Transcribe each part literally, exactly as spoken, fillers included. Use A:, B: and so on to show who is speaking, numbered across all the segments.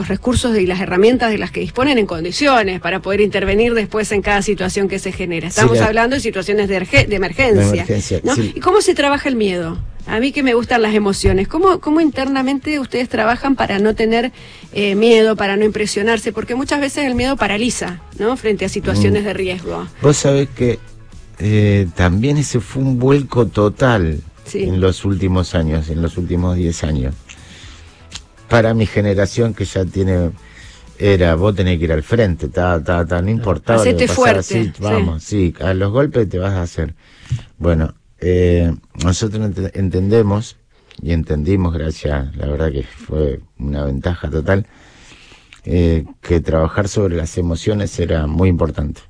A: los recursos y las herramientas de las que disponen en condiciones para poder intervenir después en cada situación que se genera. Estamos sí, la... hablando de situaciones de, de emergencia, de emergencia ¿no? Sí. ¿Y cómo se trabaja el miedo? A mí que me gustan las emociones. ¿Cómo, cómo internamente ustedes trabajan para no tener eh, miedo, para no impresionarse? Porque muchas veces el miedo paraliza, ¿no? Frente a situaciones mm. de riesgo.
B: Vos sabés que eh, también ese fue un vuelco total sí. en los últimos años, en los últimos diez años. Para mi generación que ya tiene... Era, vos tenés que ir al frente, ta, ta, ta, no importaba.
A: Hacete fuerte.
B: Así, vamos, sí. sí, a los golpes te vas a hacer. Bueno... Eh, nosotros ent entendemos y entendimos, gracias, la verdad que fue una ventaja total, eh, que trabajar sobre las emociones era muy importante.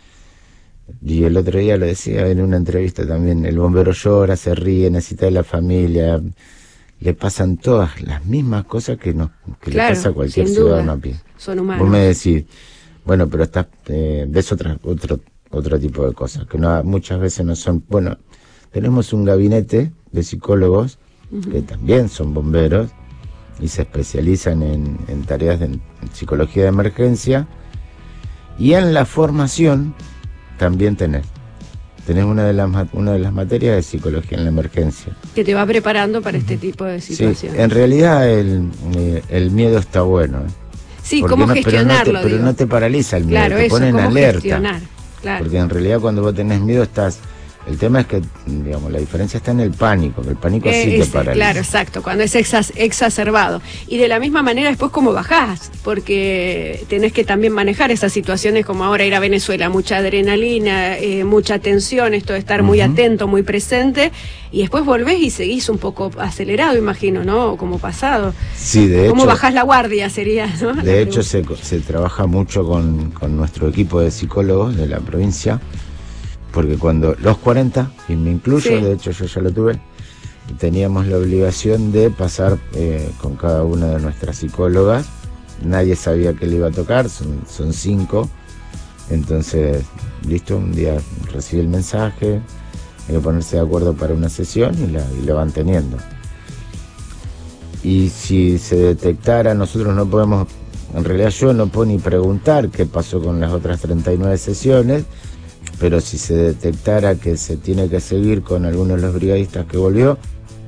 B: Y el otro día lo decía en una entrevista también, el bombero llora, se ríe, necesita de la familia, le pasan todas las mismas cosas que, no, que claro, le pasa a cualquier ciudadano a pie.
A: Son humanos.
B: Vos me decís, bueno, pero estás, eh, ves otra, otro, otro tipo de cosas, que no, muchas veces no son, bueno... Tenemos un gabinete de psicólogos uh-huh. que también son bomberos y se especializan en, en tareas de en psicología de emergencia, y en la formación también tenés. Tenés una de las una de las materias de psicología en la emergencia.
A: Que te va preparando para este tipo de situaciones.
B: Sí, en realidad el, el miedo está bueno. ¿eh?
A: Sí, cómo no, gestionarlo.
B: Pero no, te, pero no te paraliza el miedo,
A: claro,
B: te
A: eso,
B: pone en alerta.
A: Gestionar, claro.
B: Porque en realidad cuando vos tenés miedo estás... El tema es que, digamos, la diferencia está en el pánico, que el pánico eh, sí
A: ese,
B: te paraliza.
A: Claro, exacto, cuando es exas, exacerbado. Y de la misma manera después cómo bajás, porque tenés que también manejar esas situaciones como ahora ir a Venezuela, mucha adrenalina, eh, mucha tensión, esto de estar uh-huh. muy atento, muy presente, y después volvés y seguís un poco acelerado, imagino, ¿no? Como pasado.
B: Sí, de hecho.
A: ¿Cómo bajás la guardia sería, ¿no?
B: De hecho se, se trabaja mucho con, con nuestro equipo de psicólogos de la provincia, porque cuando los cuarenta, y me incluyo, sí. de hecho yo ya lo tuve, teníamos la obligación de pasar eh, con cada una de nuestras psicólogas. Nadie sabía que le iba a tocar, son, son cinco. Entonces, listo, un día recibí el mensaje, hay que ponerse de acuerdo para una sesión y la, y la van teniendo. Y si se detectara, nosotros no podemos, en realidad yo no puedo ni preguntar qué pasó con las otras treinta y nueve sesiones, pero si se detectara que se tiene que seguir con alguno de los brigadistas que volvió,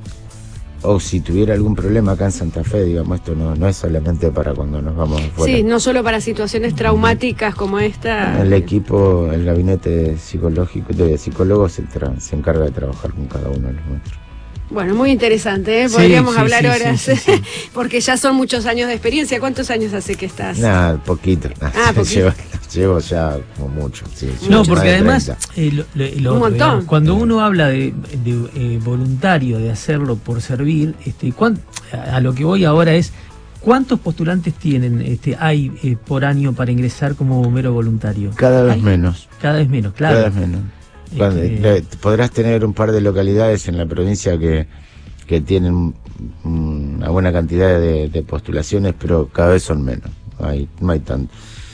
B: o si tuviera algún problema acá en Santa Fe, digamos, esto no, no es solamente para cuando nos vamos afuera.
A: Sí, no solo para situaciones traumáticas como esta.
B: El equipo, el gabinete psicológico de psicólogos se, se encarga de trabajar con cada uno de los nuestros.
A: Bueno, muy interesante, ¿eh? Podríamos sí, sí, hablar
B: sí,
A: horas,
B: sí, sí, sí.
A: porque ya son muchos años de experiencia. ¿Cuántos años hace que estás?
B: Nada, poquito. Nada.
A: Ah, poquito.
B: Llevo, llevo ya como mucho. Sí,
C: no, porque además, eh, lo, lo, lo
A: un montón.
C: Digamos, cuando uno habla de, de eh, voluntario, de hacerlo por servir, este, a, a lo que voy ahora es, ¿cuántos postulantes tienen este, hay eh, por año para ingresar como bombero voluntario?
B: Cada vez
C: ¿Hay?
B: menos.
C: Cada vez menos, claro.
B: Cada vez menos. Cuando, este... Podrás tener un par de localidades en la provincia que... que tienen una buena cantidad de, de postulaciones, pero cada vez son menos, no hay, no hay tanto.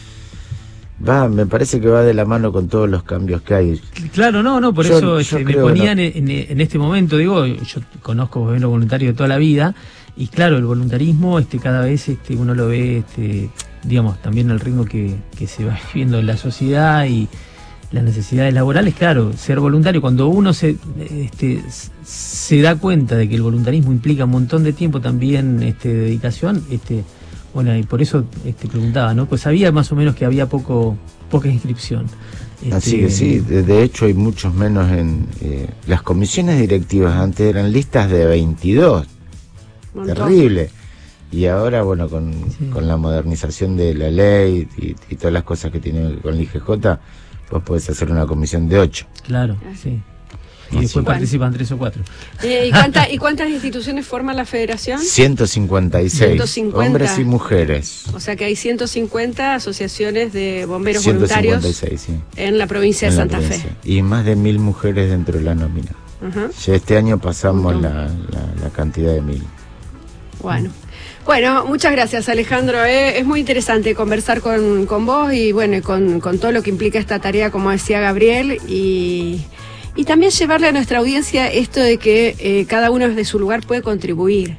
B: Va, me parece que va de la mano con todos los cambios que hay.
C: Claro, no, no, por
B: yo,
C: eso
B: yo
C: este, me ponían no. en, en este momento, digo, yo conozco bombero voluntario de toda la vida, y claro, el voluntarismo este cada vez este uno lo ve, este digamos, también al ritmo que, que se va viviendo en la sociedad y las necesidades laborales, claro, ser voluntario, cuando uno se este, se da cuenta de que el voluntarismo implica un montón de tiempo también, este, dedicación, este, bueno, y por eso este, preguntaba, ¿no? Pues sabía más o menos que había poco poca inscripción. Este...
B: Así que sí, de, de hecho hay muchos menos en... Eh, las comisiones directivas antes eran listas de veintidós, montón. Terrible. Y ahora, bueno, con, sí. con la modernización de la ley y, y todas las cosas que tiene con el I G J, vos podés hacer una comisión de ocho.
C: Claro, sí. Y después bueno. participan tres o cuatro.
A: Eh, ¿y, cuánta, ¿Y cuántas instituciones forman la federación?
B: ciento cincuenta y seis. ciento cincuenta. Hombres y mujeres.
A: O sea que hay ciento cincuenta asociaciones de bomberos
B: ciento cincuenta y
A: voluntarios
B: seis, sí.
A: en la provincia en de Santa Fe.
B: Y más de mil mujeres dentro de la nómina. Uh-huh. Ya este año pasamos la, la, la cantidad de mil.
A: Bueno. Bueno, muchas gracias, Alejandro. Eh, es muy interesante conversar con, con vos y bueno, con, con todo lo que implica esta tarea, como decía Gabriel, y, y también llevarle a nuestra audiencia esto de que eh, cada uno desde su lugar puede contribuir.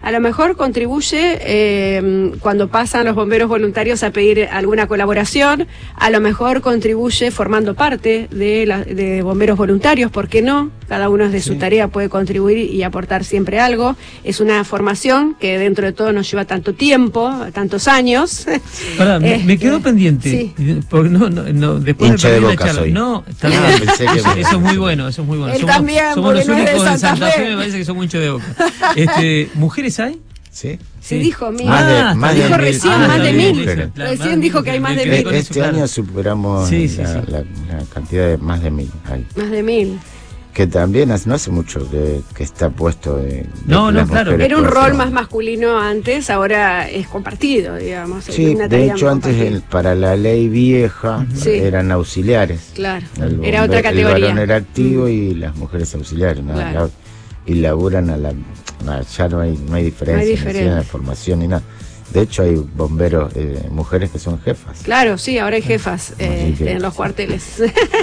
A: A lo mejor contribuye eh, cuando pasan los bomberos voluntarios a pedir alguna colaboración, a lo mejor contribuye formando parte de, la, de bomberos voluntarios, ¿por qué no? Cada uno desde sí. su tarea puede contribuir y aportar siempre algo. Es una formación que dentro de todo nos lleva tanto tiempo, tantos años.
C: Pará, me, me quedó pendiente. Sí. Porque no, no, no, después
B: Hincha de Boca soy.
C: No, está bien. Ah, pensé que eso, eso es muy bueno, eso es muy bueno.
A: Él
C: somos
A: también,
C: somos los
A: no
C: únicos
A: es de
C: de
A: Santa,
C: Santa
A: Fe.
C: Fe, me parece que son muy hinchas de Boca. Este, ¿mujeres hay?
B: Sí.
A: Sí, dijo mil.
B: Más de,
A: ah,
B: más
A: dijo
B: de
A: recién
B: mil.
A: más de mil.
B: Mujeres.
A: Recién dijo que hay más de mil.
B: Este año superamos
C: sí, sí,
B: la,
C: sí.
B: La, la cantidad de más de mil. Hay.
A: Más de mil.
B: Que también no hace mucho que, que está puesto de, de
C: no, no, claro.
A: Era un rol más masculino antes, ahora es compartido, digamos.
B: Sí, de hecho antes el, para la ley vieja sí. eran auxiliares.
A: Claro,
B: el,
A: era otra categoría.
B: El varón era activo mm. y las mujeres auxiliares. ¿no? Claro. La, y laburan a la... Ya no hay, no hay diferencia, no hay diferencia. En la formación ni nada. De hecho hay bomberos, eh, mujeres que son jefas.
A: Claro, sí, ahora hay jefas eh, que... en los cuarteles.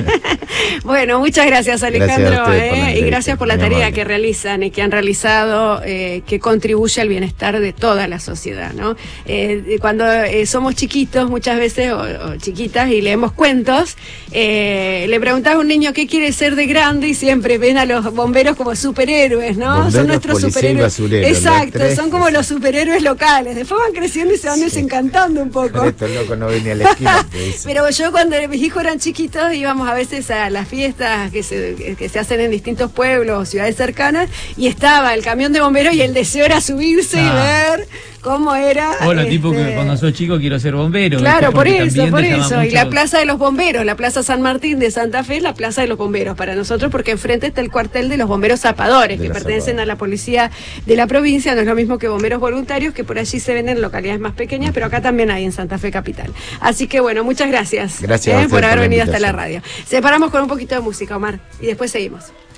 A: Bueno, muchas gracias Alejandro, gracias eh, y gracias por la tarea amable. que realizan y que han realizado, eh, que contribuye al bienestar de toda la sociedad, ¿no? Eh, cuando eh, somos chiquitos muchas veces, o, o chiquitas, y leemos cuentos, eh, le preguntás a un niño qué quiere ser de grande y siempre ven a los bomberos como superhéroes, ¿no?
B: Bomberos,
A: son nuestros superhéroes.
B: Basurero,
A: exacto, son como los superhéroes locales. Después van creciendo y se van sí. desencantando un poco.
B: Pero estos locos no ven ni a la esquina.
A: Pero yo cuando mis hijos eran chiquitos íbamos a veces a las fiestas que se, que se hacen en distintos pueblos, ciudades cercanas, y estaba el camión de bomberos y el deseo era subirse ah. y ver cómo era.
C: Hola, este... tipo que cuando soy chico quiero ser bombero.
A: Claro, por eso, por eso.
C: Mucho...
A: Y la Plaza de los Bomberos, la Plaza San Martín de Santa Fe es la Plaza de los Bomberos para nosotros, porque enfrente está el cuartel de los bomberos zapadores, de que pertenecen zapadores. a la policía de la provincia. No es lo mismo que bomberos voluntarios, que por allí se ven en localidades más pequeñas, pero acá también hay en Santa Fe capital. Así que bueno, muchas gracias,
B: gracias
A: eh, por haber venido hasta la radio. Separamos con un poquito de música, Omar, y después seguimos.